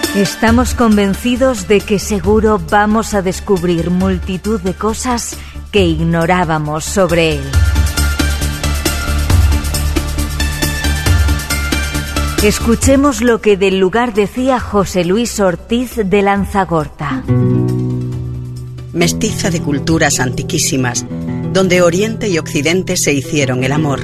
Estamos convencidos de que seguro vamos a descubrir multitud de cosas que ignorábamos sobre él. Escuchemos lo que del lugar decía José Luis Ortiz de Lanzagorta. Mestiza de culturas antiquísimas, donde Oriente y Occidente se hicieron el amor.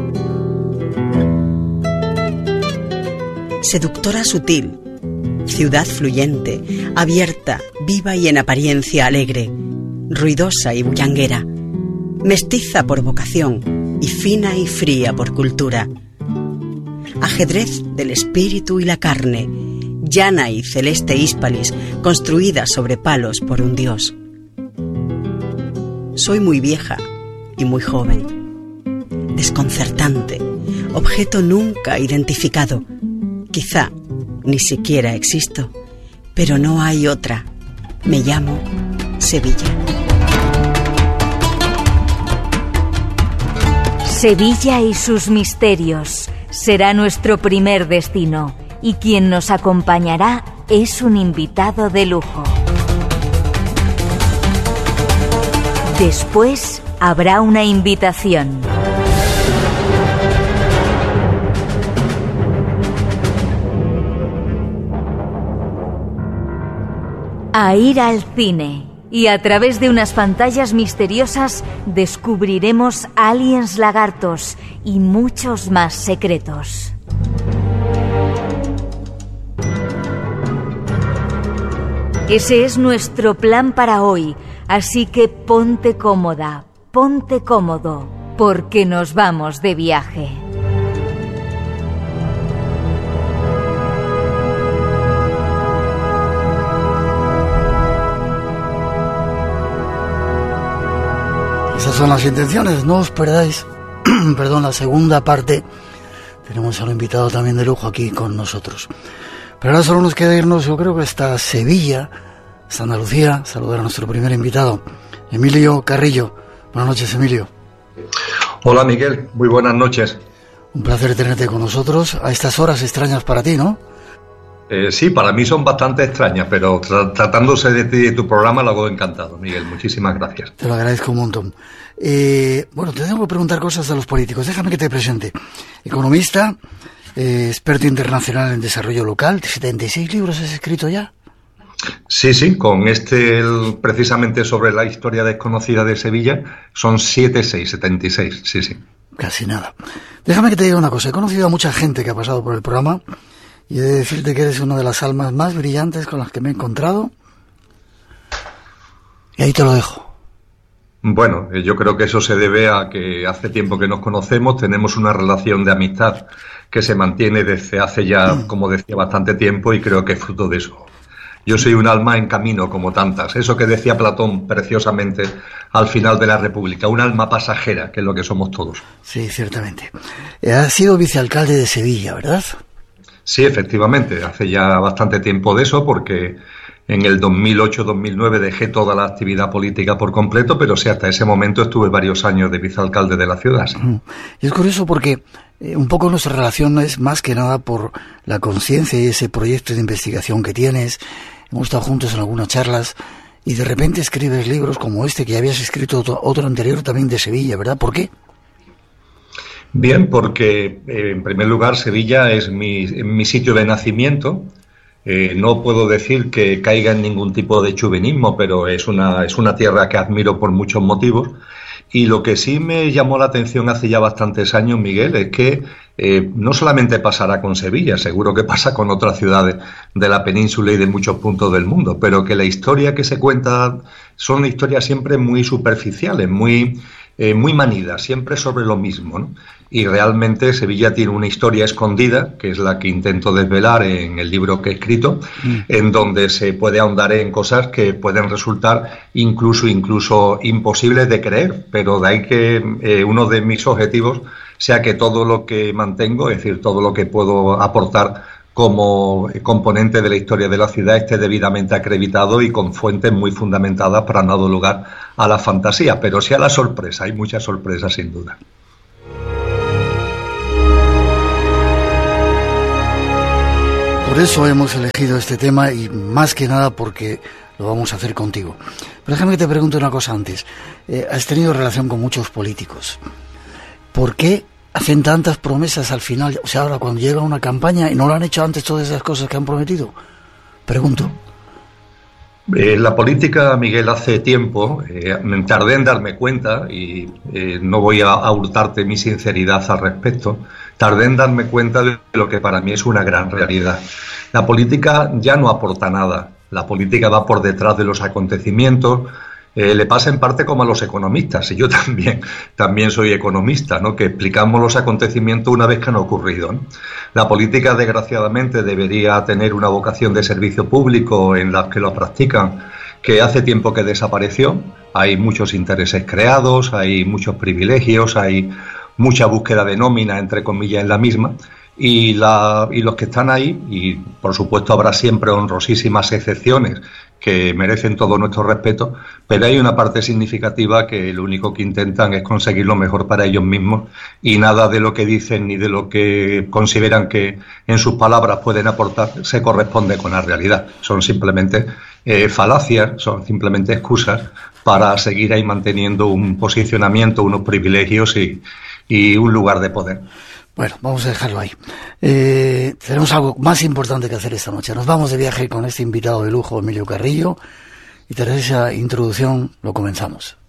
Seductora sutil, ciudad fluyente, abierta, viva y en apariencia alegre, ruidosa y bullanguera, mestiza por vocación y fina y fría por cultura. Ajedrez del espíritu y la carne, llana y celeste Hispalis, construida sobre palos por un dios. Soy muy vieja y muy joven, desconcertante, objeto nunca identificado. Quizá ni siquiera existo, pero no hay otra. Me llamo Sevilla. Sevilla y sus misterios será nuestro primer destino, y quien nos acompañará es un invitado de lujo. Después habrá una invitación. A ir al cine, y a través de unas pantallas misteriosas descubriremos aliens lagartos y muchos más secretos. Ese es nuestro plan para hoy, así que ponte cómoda, ponte cómodo, porque nos vamos de viaje. Esas son las intenciones, no os perdáis, la segunda parte. Tenemos a un invitado también de lujo aquí con nosotros. Pero ahora solo nos queda irnos, yo creo que hasta Sevilla, hasta Andalucía, saludar a nuestro primer invitado, Emilio Carrillo. Buenas noches, Emilio. Hola, Miguel, muy buenas noches. Un placer tenerte con nosotros a estas horas extrañas para ti, ¿no? Sí, para mí son bastante extrañas, pero tratándose de ti y de tu programa lo hago encantado, Miguel. Muchísimas gracias. Te lo agradezco un montón. Bueno, te tengo que preguntar cosas a los políticos. Déjame que te presente. Economista, experto internacional en desarrollo local. 76 libros has escrito ya. Sí, con precisamente sobre la historia desconocida de Sevilla, son 76, sí. Casi nada. Déjame que te diga una cosa. He conocido a mucha gente que ha pasado por el programa y he de decirte que eres una de las almas más brillantes con las que me he encontrado. Y ahí te lo dejo. Bueno, yo creo que eso se debe a que hace tiempo que nos conocemos, tenemos una relación de amistad que se mantiene desde hace ya, como decía, bastante tiempo, y creo que es fruto de eso. Yo soy un alma en camino, como tantas. Eso que decía Platón preciosamente al final de la República, un alma pasajera, que es lo que somos todos. Sí, ciertamente. Has sido vicealcalde de Sevilla, ¿verdad? Sí, efectivamente, hace ya bastante tiempo de eso, porque en el 2008-2009 dejé toda la actividad política por completo, pero sí, hasta ese momento estuve varios años de vicealcalde de la ciudad. Sí. Y es curioso porque un poco nuestra relación es más que nada por la conciencia y ese proyecto de investigación que tienes. Hemos estado juntos en algunas charlas y de repente escribes libros como este, que ya habías escrito otro anterior también de Sevilla, ¿verdad? ¿Por qué? Bien, porque en primer lugar Sevilla es mi sitio de nacimiento. No puedo decir que caiga en ningún tipo de chauvinismo, pero es una tierra que admiro por muchos motivos. Y lo que sí me llamó la atención hace ya bastantes años, Miguel, es que no solamente pasará con Sevilla, seguro que pasa con otras ciudades de la península y de muchos puntos del mundo, pero que la historia que se cuenta son historias siempre muy superficiales, muy manidas, siempre sobre lo mismo, ¿no? Y realmente Sevilla tiene una historia escondida, que es la que intento desvelar en el libro que he escrito, en donde se puede ahondar en cosas que pueden resultar incluso imposibles de creer, pero de ahí que uno de mis objetivos sea que todo lo que mantengo, es decir, todo lo que puedo aportar como componente de la historia de la ciudad, esté debidamente acreditado y con fuentes muy fundamentadas para no dar lugar a la fantasía, pero sí a la sorpresa. Hay muchas sorpresas, sin duda. Por eso hemos elegido este tema y más que nada porque lo vamos a hacer contigo. Pero déjame que te pregunte una cosa antes. Has tenido relación con muchos políticos. ¿Por qué hacen tantas promesas al final? O sea, ahora cuando llega una campaña y no lo han hecho antes todas esas cosas que han prometido. Pregunto. La política, Miguel, hace tiempo me tardé en darme cuenta y no voy a hurtarte mi sinceridad al respecto. Tardé en darme cuenta de lo que para mí es una gran realidad. La política ya no aporta nada. La política va por detrás de los acontecimientos. Le pasa en parte como a los economistas, y yo también soy economista, ¿no? Que explicamos los acontecimientos una vez que han ocurrido, ¿no? La política, desgraciadamente, debería tener una vocación de servicio público en la que lo practican, que hace tiempo que desapareció. Hay muchos intereses creados, hay muchos privilegios, hay mucha búsqueda de nómina, entre comillas, en la misma. Y los que están ahí, y por supuesto habrá siempre honrosísimas excepciones que merecen todo nuestro respeto, pero hay una parte significativa que lo único que intentan es conseguir lo mejor para ellos mismos y nada de lo que dicen ni de lo que consideran que en sus palabras pueden aportar se corresponde con la realidad. Son simplemente falacias, son simplemente excusas para seguir ahí manteniendo un posicionamiento, unos privilegios y un lugar de poder. Bueno, vamos a dejarlo ahí. Tenemos algo más importante que hacer esta noche. Nos vamos de viaje con este invitado de lujo, Emilio Carrillo, y tras esa introducción lo comenzamos.